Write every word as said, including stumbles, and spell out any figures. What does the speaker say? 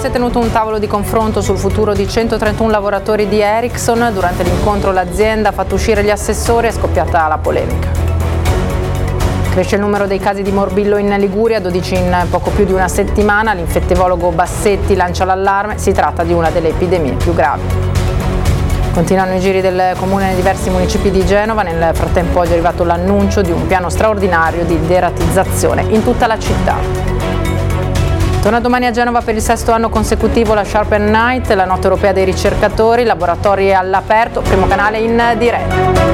si è tenuto un tavolo di confronto sul futuro di centotrentuno lavoratori di Ericsson. Durante l'incontro l'azienda ha fatto uscire gli assessori e è scoppiata la polemica. Cresce il numero dei casi di morbillo in Liguria, dodici in poco più di una settimana. L'infettivologo Bassetti lancia l'allarme, si tratta di una delle epidemie più gravi. Continuano i giri del comune nei diversi municipi di Genova. Nel frattempo oggi è arrivato l'annuncio di un piano straordinario di deratizzazione in tutta la città. Torna domani a Genova per il sesto anno consecutivo la Sharpen Night, la notte europea dei ricercatori, laboratori all'aperto, primo canale in diretta.